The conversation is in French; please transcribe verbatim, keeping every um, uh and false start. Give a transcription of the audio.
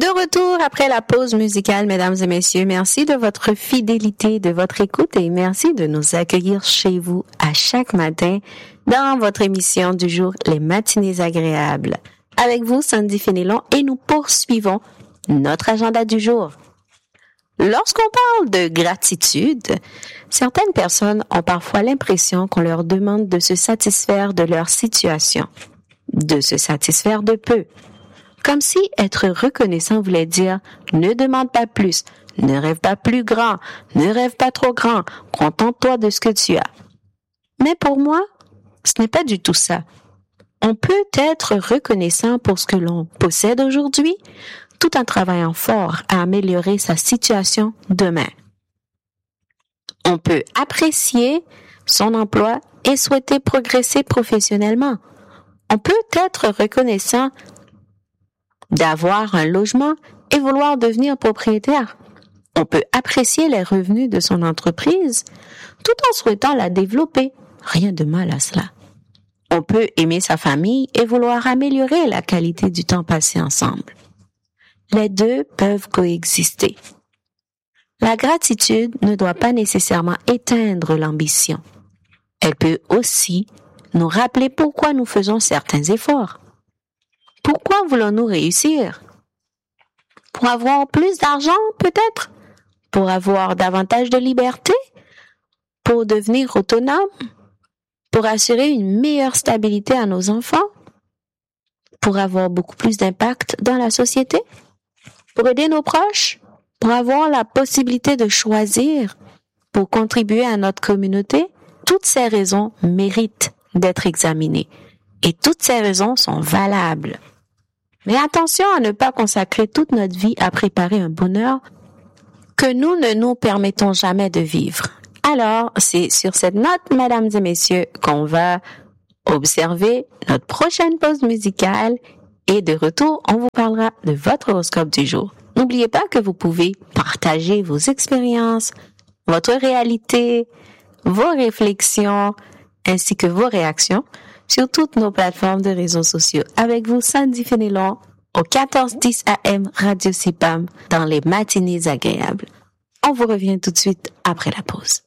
De retour après la pause musicale, mesdames et messieurs, merci de votre fidélité, de votre écoute et merci de nous accueillir chez vous à chaque matin dans votre émission du jour, Les Matinées Agréables. Avec vous, Sandy Fénélon, et nous poursuivons notre agenda du jour. Lorsqu'on parle de gratitude, certaines personnes ont parfois l'impression qu'on leur demande de se satisfaire de leur situation, de se satisfaire de peu. Comme si être reconnaissant voulait dire « ne demande pas plus, ne rêve pas plus grand, ne rêve pas trop grand, contente-toi de ce que tu as ». Mais pour moi, ce n'est pas du tout ça. On peut être reconnaissant pour ce que l'on possède aujourd'hui, tout en travaillant fort à améliorer sa situation demain. On peut apprécier son emploi et souhaiter progresser professionnellement. On peut être reconnaissant d'avoir un logement et vouloir devenir propriétaire. On peut apprécier les revenus de son entreprise tout en souhaitant la développer. Rien de mal à cela. On peut aimer sa famille et vouloir améliorer la qualité du temps passé ensemble. Les deux peuvent coexister. La gratitude ne doit pas nécessairement éteindre l'ambition. Elle peut aussi nous rappeler pourquoi nous faisons certains efforts. Pourquoi voulons-nous réussir? Pour avoir plus d'argent, peut-être? Pour avoir davantage de liberté? Pour devenir autonome? Pour assurer une meilleure stabilité à nos enfants? Pour avoir beaucoup plus d'impact dans la société? Pour aider nos proches? Pour avoir la possibilité de choisir? Pour contribuer à notre communauté? Toutes ces raisons méritent d'être examinées. Et toutes ces raisons sont valables. Mais attention à ne pas consacrer toute notre vie à préparer un bonheur que nous ne nous permettons jamais de vivre. Alors, c'est sur cette note, mesdames et messieurs, qu'on va observer notre prochaine pause musicale et de retour, on vous parlera de votre horoscope du jour. N'oubliez pas que vous pouvez partager vos expériences, votre réalité, vos réflexions, ainsi que vos réactions sur toutes nos plateformes de réseaux sociaux. Avec vous, Sandy Fénélon, au quatorze dix A M Radio C P A M, dans les Matinées Agréables. On vous revient tout de suite après la pause.